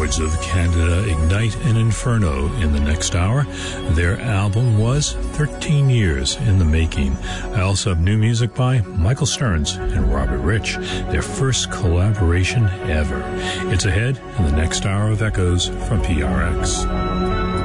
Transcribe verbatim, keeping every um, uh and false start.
Boards of Canada ignite an inferno in the next hour. Their album was thirteen years in the making. I also have new music by Michael Stearns and Robert Rich, their first collaboration ever. It's ahead in the next hour of Echoes from P R X.